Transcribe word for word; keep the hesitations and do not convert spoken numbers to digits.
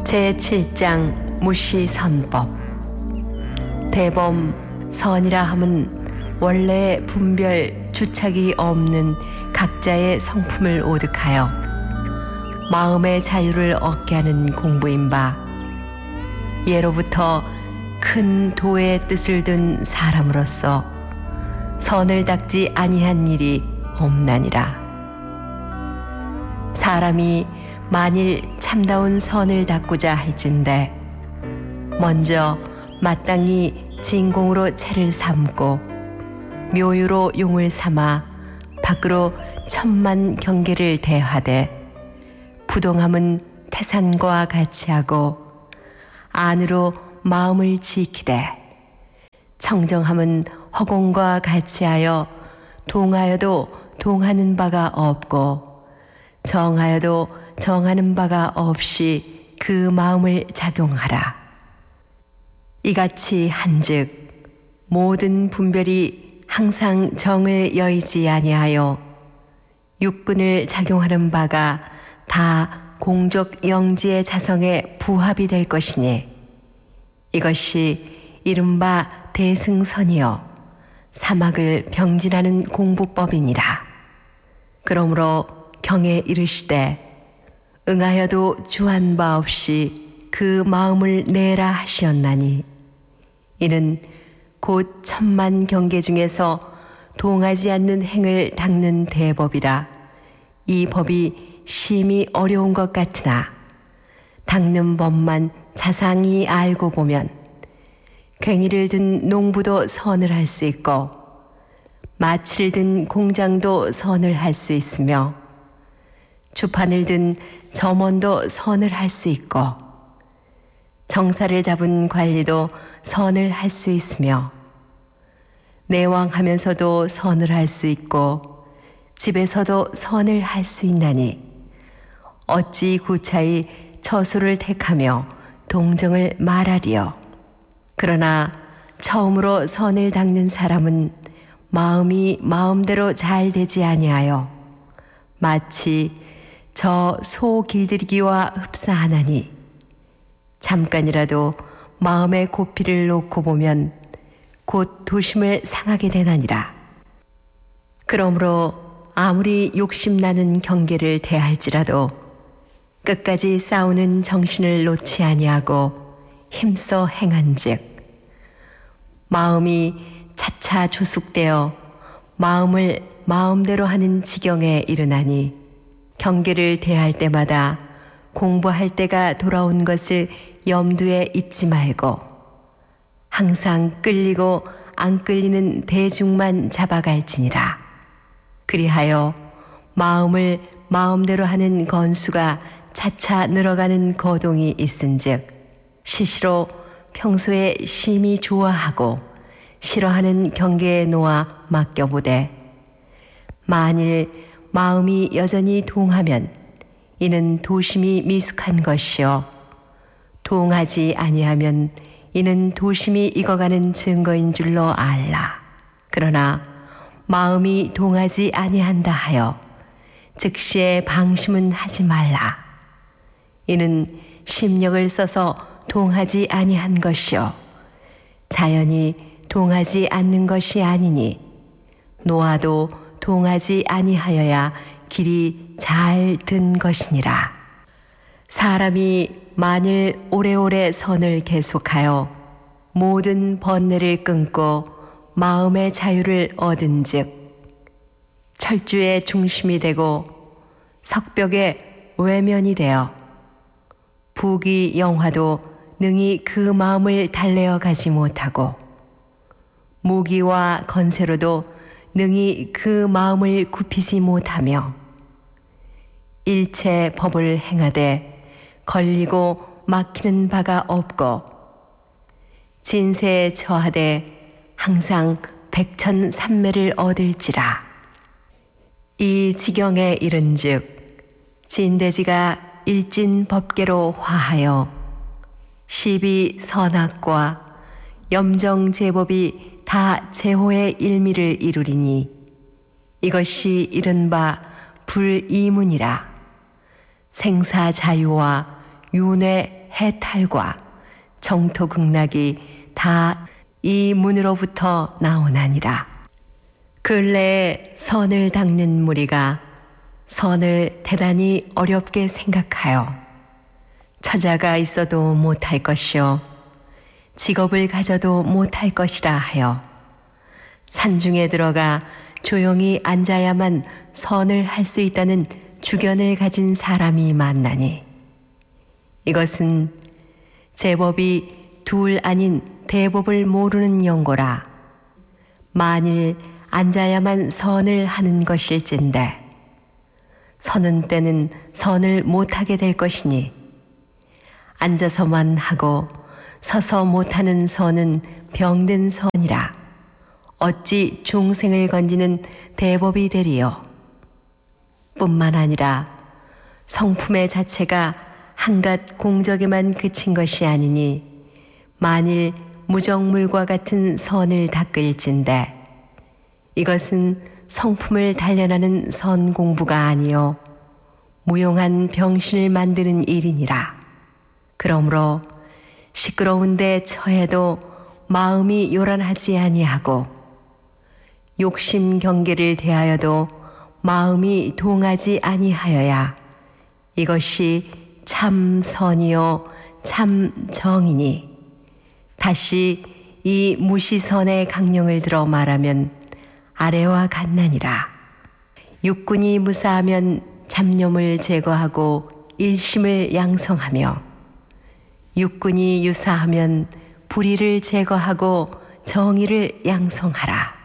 제칠 장 무시선법. 대범 선이라 함은 원래 분별 주착이 없는 각자의 성품을 오득하여 마음의 자유를 얻게 하는 공부인 바, 예로부터 큰 도의 뜻을 둔 사람으로서 선을 닦지 아니한 일이 없나니라. 사람이 만일 참다운 선을 닦고자 할진대 먼저 마땅히 진공으로 채를 삼고 묘유로 용을 삼아 밖으로 천만 경계를 대하되, 부동함은 태산과 같이 하고 안으로 마음을 지키되 청정함은 허공과 같이 하여 동하여도 동하는 바가 없고 정하여도 정하는 바가 없이 그 마음을 작용하라. 이같이 한즉 모든 분별이 항상 정을 여의지 아니하여 육군을 작용하는 바가 다 공적 영지의 자성에 부합이 될 것이니, 이것이 이른바 대승선이요 사막을 병진하는 공부법이니라. 그러므로 경에 이르시되 응하여도 주한 바 없이 그 마음을 내라 하시었나니, 이는 곧 천만 경계 중에서 동하지 않는 행을 닦는 대법이라. 이 법이 심히 어려운 것 같으나 닦는 법만 자상히 알고 보면 괭이를 든 농부도 선을 할 수 있고 마치를 든 공장도 선을 할 수 있으며 주판을 든 점원도 선을 할 수 있고 정사를 잡은 관리도 선을 할 수 있으며 내왕하면서도 선을 할 수 있고 집에서도 선을 할 수 있나니, 어찌 구차히 처소를 택하며 동정을 말하리요. 그러나 처음으로 선을 닦는 사람은 마음이 마음대로 잘 되지 아니하여 마치 저 소 길들이기와 흡사하나니, 잠깐이라도 마음의 고피를 놓고 보면 곧 도심을 상하게 되나니라. 그러므로 아무리 욕심나는 경계를 대할지라도 끝까지 싸우는 정신을 놓지 아니하고 힘써 행한즉 마음이 차차 조숙되어 마음을 마음대로 하는 지경에 이르나니, 경계를 대할 때마다 공부할 때가 돌아온 것을 염두에 잊지 말고 항상 끌리고 안 끌리는 대중만 잡아갈지니라. 그리하여 마음을 마음대로 하는 건수가 차차 늘어가는 거동이 있은즉 시시로 평소에 심히 좋아하고 싫어하는 경계에 놓아 맡겨보되, 만일 마음이 여전히 동하면 이는 도심이 미숙한 것이요 동하지 아니하면 이는 도심이 익어가는 증거인 줄로 알라. 그러나 마음이 동하지 아니한다 하여 즉시에 방심은 하지 말라. 이는 심력을 써서 동하지 아니한 것이요 자연히 동하지 않는 것이 아니니, 노아도 동하지 아니하여야 길이 잘 든 것이니라. 사람이 만일 오래오래 선을 계속하여 모든 번뇌를 끊고 마음의 자유를 얻은즉 철주의 중심이 되고 석벽의 외면이 되어 부귀 영화도 능히 그 마음을 달래어 가지 못하고 무기와 건세로도 능히 그 마음을 굽히지 못하며 일체 법을 행하되 걸리고 막히는 바가 없고 진세에 처하되 항상 백천삼매를 얻을지라. 이 지경에 이른즉 진대지가 일진법계로 화하여 시비 선악과 염정제법이 다 제호의 일미를 이루리니, 이것이 이른바 불이문이라. 생사자유와 윤회 해탈과 정토극락이 다 이 문으로부터 나오나니라. 근래에 선을 닦는 무리가 선을 대단히 어렵게 생각하여 처자가 있어도 못할 것이요 직업을 가져도 못할 것이라 하여 산중에 들어가 조용히 앉아야만 선을 할 수 있다는 주견을 가진 사람이 많나니 이것은 제법이 둘 아닌 대법을 모르는 영고라. 만일 앉아야만 선을 하는 것일진데 서는 때는 선을 못하게 될 것이니 앉아서만 하고 서서 못하는 선은 병든 선이라. 어찌 중생을 건지는 대법이 되리요. 뿐만 아니라 성품의 자체가 한갓 공적에만 그친 것이 아니니 만일 무정물과 같은 선을 닦을진데 이것은 성품을 단련하는 선 공부가 아니요 무용한 병신을 만드는 일이니라. 그러므로 시끄러운데 처해도 마음이 요란하지 아니하고 욕심 경계를 대하여도 마음이 동하지 아니하여야 이것이 참 선이요 참 정이니 다시 이 무시선의 강령을 들어 말하면 아래와 같나니라. 육군이 무사하면 잡념을 제거하고 일심을 양성하며 육군이 유사하면 불의를 제거하고 정의를 양성하라.